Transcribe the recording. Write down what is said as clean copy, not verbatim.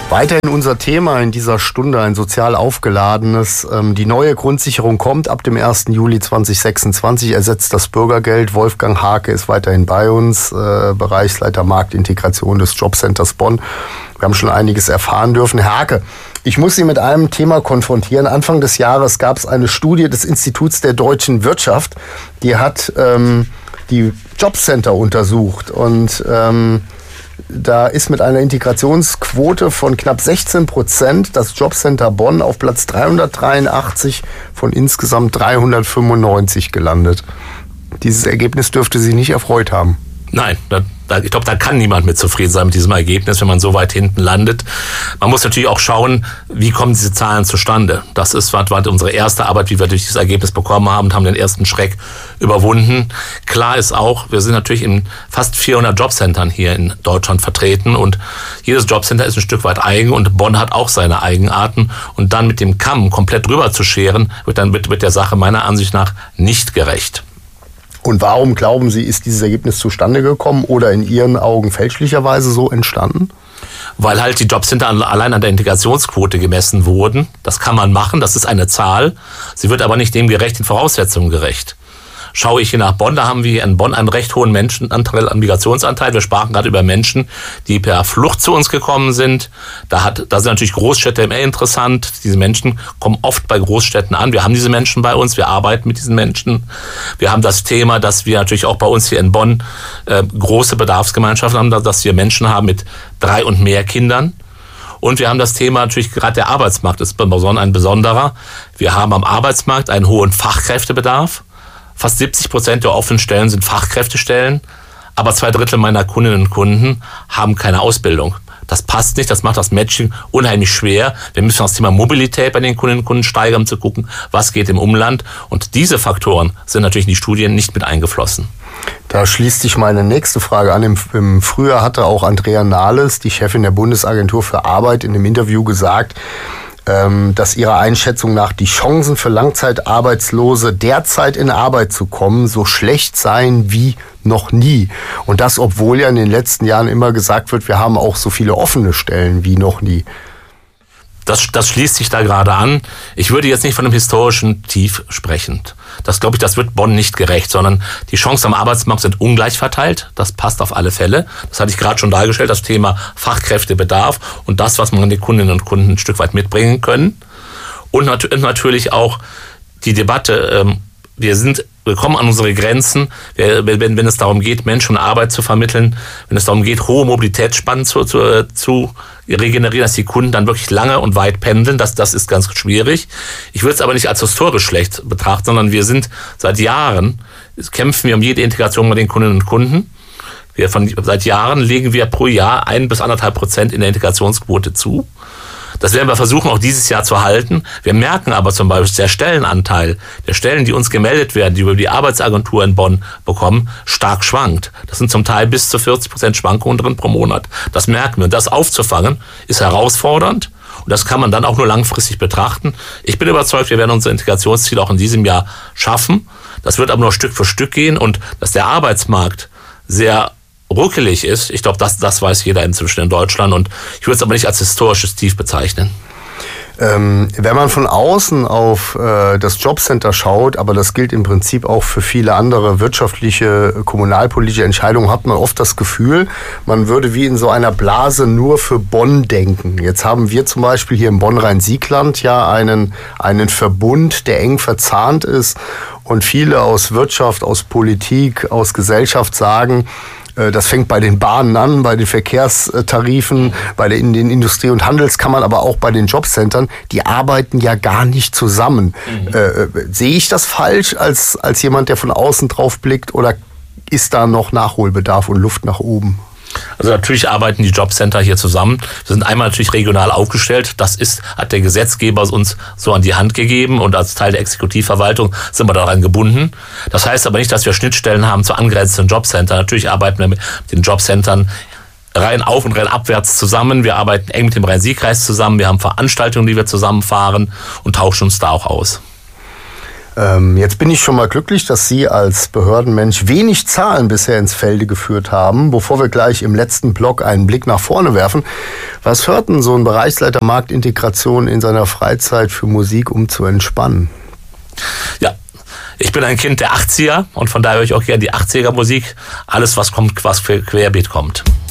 Weiterhin unser Thema in dieser Stunde, ein sozial aufgeladenes. Die neue Grundsicherung kommt ab dem 1. Juli 2026, ersetzt das Bürgergeld. Wolfgang Hake ist weiterhin bei uns, Bereichsleiter Marktintegration des Jobcenters Bonn. Wir haben schon einiges erfahren dürfen. Herr Hake, ich muss Sie mit einem Thema konfrontieren. Anfang des Jahres gab es eine Studie des Instituts der deutschen Wirtschaft, die hat die Jobcenter untersucht und da ist mit einer Integrationsquote von knapp 16% das Jobcenter Bonn auf Platz 383 von insgesamt 395 gelandet. Dieses Ergebnis dürfte Sie nicht erfreut haben. Nein, ich glaube, da kann niemand mit zufrieden sein mit diesem Ergebnis, wenn man so weit hinten landet. Man muss natürlich auch schauen, wie kommen diese Zahlen zustande. Das war unsere erste Arbeit, wie wir durch dieses Ergebnis bekommen haben und haben den ersten Schreck überwunden. Klar ist auch, wir sind natürlich in fast 400 Jobcentern hier in Deutschland vertreten und jedes Jobcenter ist ein Stück weit eigen und Bonn hat auch seine Eigenarten. Und dann mit dem Kamm komplett drüber zu scheren, wird dann mit der Sache meiner Ansicht nach nicht gerecht. Und warum, glauben Sie, ist dieses Ergebnis zustande gekommen oder in Ihren Augen fälschlicherweise so entstanden? Weil halt die Jobcenter allein an der Integrationsquote gemessen wurden. Das kann man machen, das ist eine Zahl. Sie wird aber nicht dem gerecht, den Voraussetzungen gerecht. Schaue ich hier nach Bonn, da haben wir in Bonn einen recht hohen Menschenanteil, Migrationsanteil. Wir sprachen gerade über Menschen, die per Flucht zu uns gekommen sind. Da sind natürlich Großstädte immer interessant. Diese Menschen kommen oft bei Großstädten an. Wir haben diese Menschen bei uns, wir arbeiten mit diesen Menschen. Wir haben das Thema, dass wir natürlich auch bei uns hier in Bonn große Bedarfsgemeinschaften haben, dass wir Menschen haben mit 3 und mehr Kindern. Und wir haben das Thema natürlich, gerade der Arbeitsmarkt ist ein besonderer. Wir haben am Arbeitsmarkt einen hohen Fachkräftebedarf. Fast 70% der offenen Stellen sind Fachkräftestellen, aber 2/3 meiner Kundinnen und Kunden haben keine Ausbildung. Das passt nicht, das macht das Matching unheimlich schwer. Wir müssen das Thema Mobilität bei den Kundinnen und Kunden steigern, um zu gucken, was geht im Umland. Und diese Faktoren sind natürlich in die Studien nicht mit eingeflossen. Da schließt sich meine nächste Frage an. Im Frühjahr hatte auch Andrea Nahles, die Chefin der Bundesagentur für Arbeit, in einem Interview gesagt, dass ihrer Einschätzung nach die Chancen für Langzeitarbeitslose derzeit in Arbeit zu kommen so schlecht seien wie noch nie. Und das, obwohl ja in den letzten Jahren immer gesagt wird, wir haben auch so viele offene Stellen wie noch nie. Das schließt sich da gerade an. Ich würde jetzt nicht von einem historischen Tief sprechen. Das, glaube ich, das wird Bonn nicht gerecht, sondern die Chancen am Arbeitsmarkt sind ungleich verteilt. Das passt auf alle Fälle. Das hatte ich gerade schon dargestellt, das Thema Fachkräftebedarf und das, was man an die Kundinnen und Kunden ein Stück weit mitbringen können. Und natürlich auch die Debatte, wir kommen an unsere Grenzen, wenn es darum geht, Menschen und Arbeit zu vermitteln, wenn es darum geht, hohe Mobilitätsspannen zu regenerieren, dass die Kunden dann wirklich lange und weit pendeln, das ist ganz schwierig. Ich würde es aber nicht als historisch schlecht betrachten, sondern wir sind seit Jahren, kämpfen wir um jede Integration mit den Kundinnen und Kunden. Seit Jahren legen wir pro Jahr 1 bis 1,5% in der Integrationsquote zu. Das werden wir versuchen, auch dieses Jahr zu halten. Wir merken aber zum Beispiel, der Stellenanteil der Stellen, die uns gemeldet werden, die wir über die Arbeitsagentur in Bonn bekommen, stark schwankt. Das sind zum Teil bis zu 40% Schwankungen drin pro Monat. Das merken wir. Und das aufzufangen, ist herausfordernd. Und das kann man dann auch nur langfristig betrachten. Ich bin überzeugt, wir werden unser Integrationsziel auch in diesem Jahr schaffen. Das wird aber nur Stück für Stück gehen. Und dass der Arbeitsmarkt sehr ruckelig ist, ich glaube, das weiß jeder inzwischen in Deutschland und ich würde es aber nicht als historisches Tief bezeichnen. Wenn man von außen auf das Jobcenter schaut, aber das gilt im Prinzip auch für viele andere wirtschaftliche, kommunalpolitische Entscheidungen, hat man oft das Gefühl, man würde wie in so einer Blase nur für Bonn denken. Jetzt haben wir zum Beispiel hier im Bonn-Rhein-Sieg-Land ja einen Verbund, der eng verzahnt ist und viele aus Wirtschaft, aus Politik, aus Gesellschaft sagen, das fängt bei den Bahnen an, bei den Verkehrstarifen, in den Industrie- und Handelskammern, aber auch bei den Jobcentern. Die arbeiten ja gar nicht zusammen. Sehe ich das falsch als jemand, der von außen drauf blickt, oder ist da noch Nachholbedarf und Luft nach oben? Also natürlich arbeiten die Jobcenter hier zusammen. Wir sind einmal natürlich regional aufgestellt. Das hat der Gesetzgeber uns so an die Hand gegeben und als Teil der Exekutivverwaltung sind wir daran gebunden. Das heißt aber nicht, dass wir Schnittstellen haben zu angrenzenden Jobcentern. Natürlich arbeiten wir mit den Jobcentern rein auf und rein abwärts zusammen. Wir arbeiten eng mit dem Rhein-Sieg-Kreis zusammen. Wir haben Veranstaltungen, die wir zusammenfahren und tauschen uns da auch aus. Jetzt bin ich schon mal glücklich, dass Sie als Behördenmensch wenig Zahlen bisher ins Felde geführt haben. Bevor wir gleich im letzten Block einen Blick nach vorne werfen, was hört denn so ein Bereichsleiter Marktintegration in seiner Freizeit für Musik, um zu entspannen? Ja, ich bin ein Kind der 80er und von daher höre ich auch gerne die 80er Musik. Alles, was kommt, was querbeet kommt.